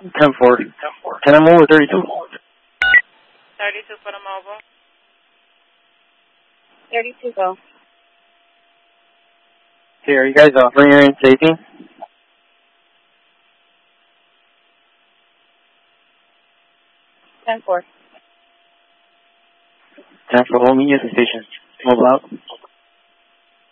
10-4. 10 on mobile, 32. 32 for the mobile. 32 go. Okay, are you guys offering your safety? 10-4. 10-4, we'll meet you at the station. Mobile out.